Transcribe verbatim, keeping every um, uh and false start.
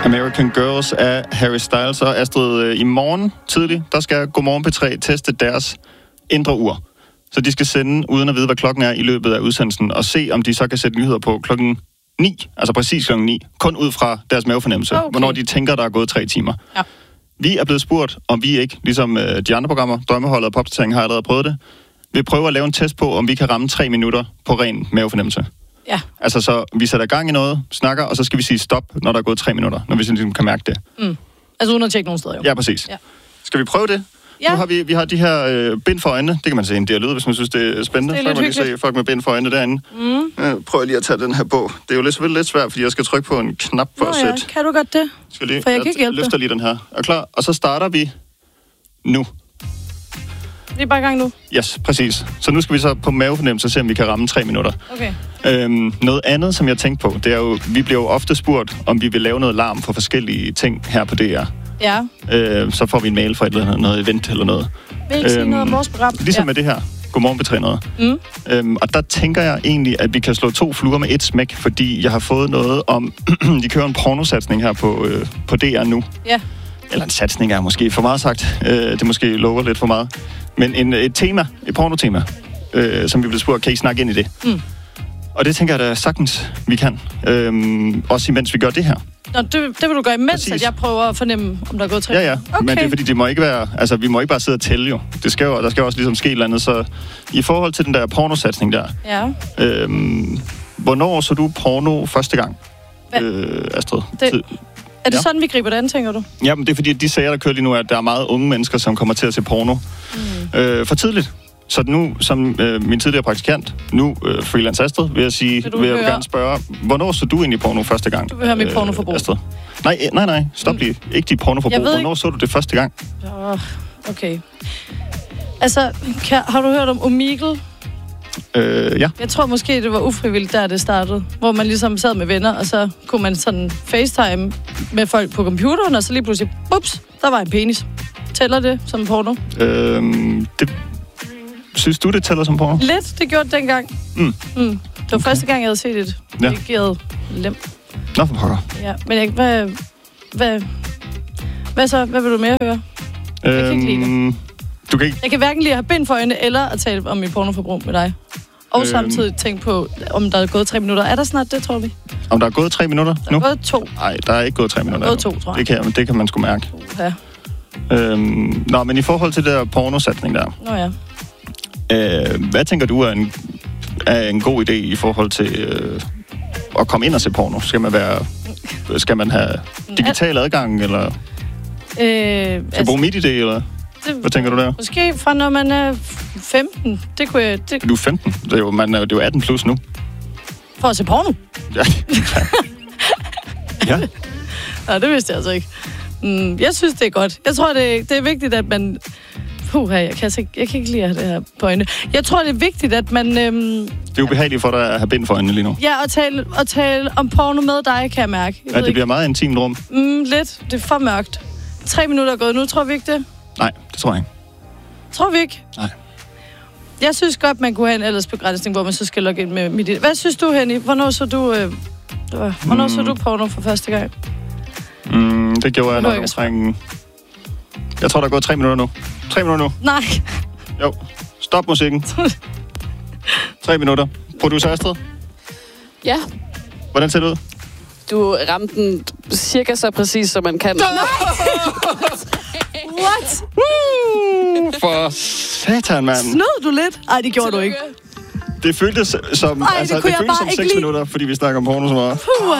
American Girls af Harry Styles. Og Astrid, i morgen tidlig, der skal Godmorgen P tre teste deres indre ur. Så de skal sende, uden at vide, hvad klokken er i løbet af udsendelsen, og se, om de så kan sætte nyheder på klokken ni, altså præcis klokken ni, kun ud fra deres mavefornemmelse, okay. Hvornår de tænker, der er gået tre timer. Ja. Vi er blevet spurgt, om vi ikke, ligesom øh, de andre programmer, Drømmeholdet og Popdatering har allerede prøvet det, vi prøver at lave en test på, om vi kan ramme tre minutter på ren mavefornemmelse. Ja. Altså så, vi sætter gang i noget, snakker, og så skal vi sige stop, når der er gået tre minutter, når vi sådan kan mærke det. Mm. Altså uden at tjekke nogen steder, jo. Ja, præcis. Ja. Skal vi prøve det? Ja. Nu har vi, vi har de her øh, bind for øjnene. Det kan man se en dialog, hvis man synes, det er spændende. Det er så kan man lige hyggeligt. se folk med bind for øjnene derinde. Mm. Øh, prøv lige at tage den her bog. Det er jo lidt, selvfølgelig lidt svært, fordi jeg skal trykke på en knap for Nå, at ja. sætte. Kan du godt det? Skal lige, for jeg kan ikke hjælpe løfter dig. lige den her. Er klar? Og så starter vi nu. Vi er bare i gang nu. Yes, præcis. Så nu skal vi så på mavefornemmelse se, om vi kan ramme tre minutter. Okay. Øhm, noget andet, som jeg tænkte på, det er jo, vi bliver jo ofte spurgt, om vi vil lave noget larm for forskellige ting her på D R. Ja. Øh, så får vi en mail fra et eller andet, noget event eller noget. Vil ikke sige noget om vores program? Ligesom ja. med det her. Godmorgen P tre noget. Mm. Øhm, og der tænker jeg egentlig, at vi kan slå to fluer med et smæk, fordi jeg har fået noget om, de kører en pornosatsning her på, øh, på D R nu. Ja. Eller en satsning er måske for meget sagt. Øh, det måske lover lidt for meget. Men en, et tema, et pornotema, øh, som vi blev spurgt, kan I snakke ind i det? Mm. Og det tænker jeg da sagtens, vi kan. Øhm, også imens vi gør det her. Nå, det, det vil du gøre imens, Præcis. at jeg prøver at fornemme, om der er gået tre. Ja, ja. Okay. Men det er fordi, det må ikke være... Altså, vi må ikke bare sidde og tælle jo. Det skal jo der skal også ligesom ske et eller andet. Så i forhold til den der pornosatsning der... Ja. Øhm, hvornår så du porno første gang, Hva? øh, Astrid? Det, Tid. er det Ja. sådan, vi griber det an, tænker du? Ja, men det er fordi, at de sager, der kører lige nu, er, at der er meget unge mennesker, som kommer til at se porno mm. øh, for tidligt. Så nu, som øh, min tidligere praktikant, nu øh, freelance Astrid, vil jeg sige, Vil vil, du jeg høre- gerne spørge, hvornår så du ind i porno første gang? Du vil høre mit pornoforbrug. Astrid? Nej, nej, nej, stop Mm. lige. Ikke dit pornoforbrug. Jeg ved Hvornår så du det første gang? Oh, okay. Altså, kan, har du hørt om Omegle? Øh, ja. Jeg tror måske, det var ufrivilligt, der det startede. Hvor man ligesom sad med venner, og så kunne man sådan FaceTime med folk på computeren, og så lige pludselig, ups, der var en penis. Tæller det som porno? Øh, det, synes du, det tæller som porno? Lidt, det gjorde det dengang. Mm. Mm. Det var okay. første gang, jeg havde set et Ja. dirigeret lem. Nå, for pokker. Ja, men jeg, hvad, hvad, hvad så? Hvad vil du mere høre? Jeg kan ikke lide det. Du kan ikke... Jeg kan hverken lide at have bind for øjnene, eller at tale om mit pornoforbrug med dig. Og Øhm. samtidig tænke på, om der er gået tre minutter. Er der snart det, tror vi? Om der er gået tre minutter Der nu? er gået to. Nej, der er ikke gået tre minutter. Der er gået endnu. to, tror jeg. Det kan, det kan man sgu mærke. Ja. Øhm, nå, men i forhold til det der pornosatning der, Nå ja. øh, hvad tænker du er en, er en god idé i forhold til øh, at komme ind og se porno? Skal man være, skal man have digital adgang, eller Øh, skal altså, bruge mit idé, eller det, hvad tænker du der? Måske fra når man er femten. Det kunne jeg... Det, Du er femten. Det er jo, man er, det er jo atten plus nu. for at se porno? Ja. ja. Nej, det vidste jeg altså ikke. Mm, jeg synes, det er godt. Jeg tror, det, det er vigtigt, at man... Puh, jeg kan, altså, ikke- jeg kan ikke lide at have det her på øjnene. Jeg tror, det er vigtigt, at man... Øhm, Det er ubehageligt for dig at have bind for øjnene lige nu. ja, at tale, at tale om porno med dig, kan jeg mærke. Jeg Ja, ved det ikke. bliver meget intimt rum. Mm, lidt. Det er for mørkt. Tre minutter er gået nu. Tror vi ikke det? Nej, det tror jeg ikke. Tror vi ikke? Nej. Jeg synes godt, man kunne have en aldersbegrænsning, hvor man så skal logge ind med mit... Hvad synes du, Henny? Hvornår så du... Øh, øh, hvornår Mm. så du porno for første gang? Mm, det gjorde jeg Det var nok ikke omkring... Jeg tror, der er gået tre minutter nu. Tre minutter nu. Nej. Jo. Stop musikken. Tre minutter. Producer Astrid, Ja, hvordan ser det ud? du ramte den cirka så præcis, som man kan. What? Uh, for satan, mand. Snød du lidt? Ej, det gjorde du ikke. Det føltes som, Ej, det altså, kunne det jeg føltes bare som ikke seks lide. minutter, fordi vi snakker om porno så meget. Puh.